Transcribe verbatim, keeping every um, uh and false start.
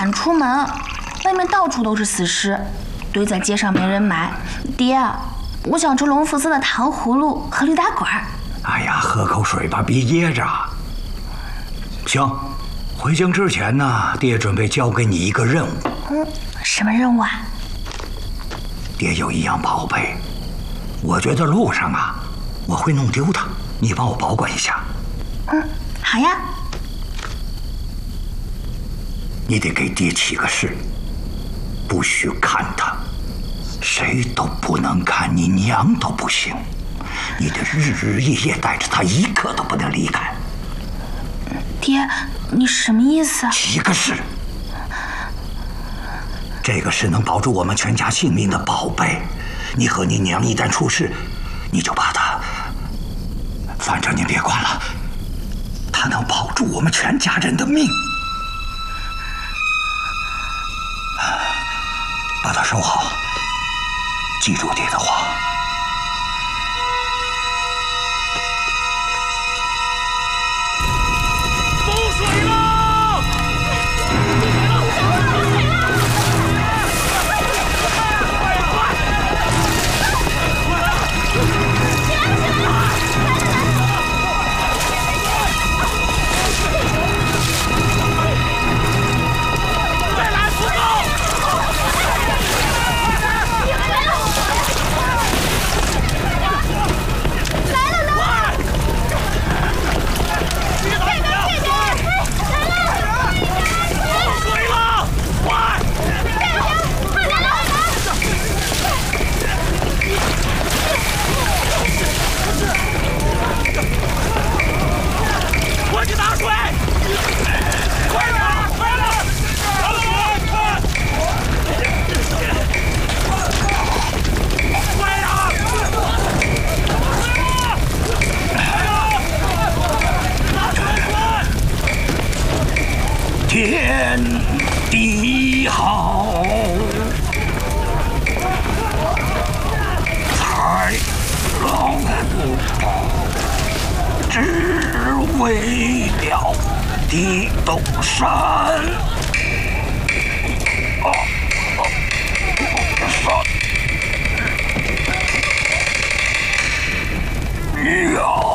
敢出门，外面到处都是死尸，堆在街上没人买。爹，我想吃龙福寺的糖葫芦和驴打滚。 哎呀，喝口水吧，别噎着。行，回京之前呢，爹准备交给你一个任务。 嗯，什么任务啊？ 爹有一样宝贝，我觉得路上啊，我会弄丢它，你帮我保管一下。 嗯，好呀。 你得给爹起个誓，不许看它，谁都不能看，你娘都不行。你得日日夜夜带着它，一刻都不能离开。 爹，你什么意思？ 起个誓，这个是能保住我们全家性命的宝贝。你和你娘一旦出事，你就把它，反正你别管了，它能保住我们全家人的命。把它收好，记住爹的话。 风水了！快呀，快！起来，起来！再来，不够！ 天地好，豺狼虎豹，只为了地动山。啊啊！山呀！